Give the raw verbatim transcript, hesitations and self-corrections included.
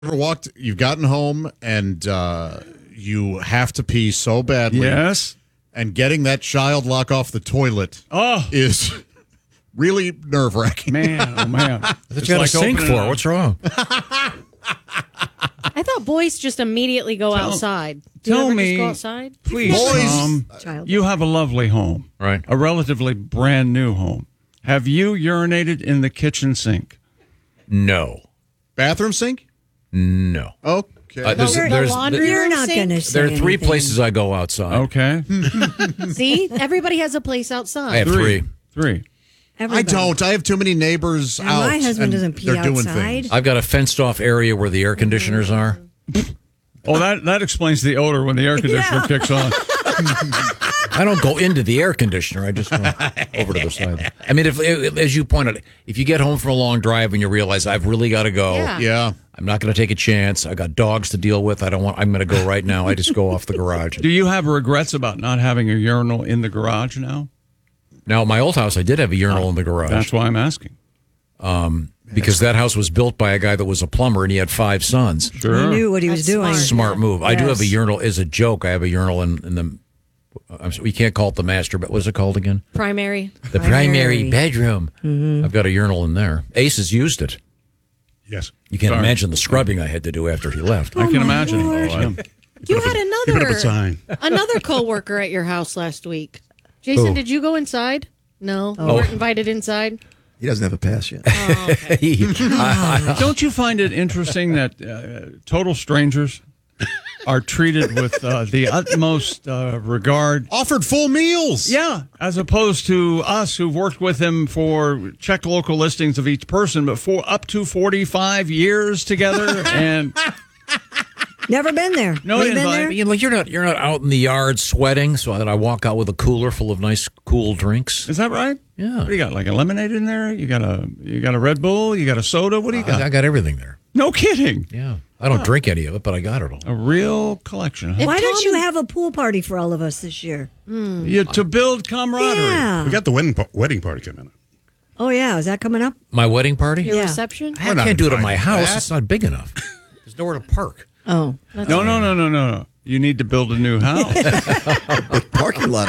Ever walked? You've gotten home and uh, you have to pee so badly. Yes. And getting that child lock off the toilet oh. is really nerve wracking. Man, oh man. That's you got a sink for. What's wrong? I thought boys just immediately go tell, outside. Do tell you ever me, just go outside? Please, Tom, Child. You have a lovely home. Right. A relatively brand new home. Have you urinated in the kitchen sink? No. Bathroom sink? No. Okay. Uh, there's, the there's, laundry there, room You're not sink? going to say there are three anything. places I go outside. Okay. See? Everybody has a place outside. I have three. Three. Everybody. I don't. I have too many neighbors And out. my husband and doesn't pee they're doing outside. things. I've got a fenced-off area where the air conditioners are. Oh, that, that explains the odor when the air conditioner Yeah. kicks on. I don't go into the air conditioner. I just go over to the side. I mean, if as you pointed out, if you get home from a long drive and you realize I've really got to go, Yeah. Yeah. I'm not going to take a chance. I got dogs to deal with. I don't want. I'm going to go right now. I just go off the garage. Do you have regrets about not having a urinal in the garage now? Now, at my old house, I did have a urinal in the garage. That's why I'm asking. Um, because that house was built by a guy that was a plumber and he had five sons. Sure. He knew what he was That's doing. smart. Smart move. I do have a Yes. urinal as a joke. I have a urinal in, in the. I'm, sorry, we can't call it the master, but what's it called again? Primary. The primary, Primary. bedroom. Mm-hmm. I've got a urinal in there. Ace has used it. Yes. You can't Sorry. imagine the scrubbing I had to do after he left. I can my imagine. Lord. Oh, I- You had He put up a another sign. another coworker at your house last week. Jason, Who? did you go inside? No. Oh. You weren't invited inside? He doesn't have a pass yet. Oh, okay. He- I- I- Don't you find it interesting that uh, total strangers are treated with uh, the utmost uh, regard? Offered full meals. Yeah, as opposed to us who've worked with him for check local listings of each person, but for up to forty-five years together, and Never been there. No You been invite. there? you know, you're not you're not out in the yard sweating, so that I walk out with a cooler full of nice, cool drinks. is that right? Yeah. What do you got? Like a lemonade in there? You got a you got a Red Bull? You got a soda? What do you got? I, I got everything there. No kidding. Yeah, I don't drink any of it, but I got it all. A real collection. Huh? Why don't Tom you and- have a pool party for all of us this year? Yeah, to build camaraderie. Yeah. We got the wedding, wedding party coming up. Oh, yeah. Is that coming up? My wedding party? Your Yeah. reception? I not can't do it at my invited. house. That- It's not big enough. There's nowhere to park. Oh. No, no, no, no, no, no. You need to build a new house. Parking lot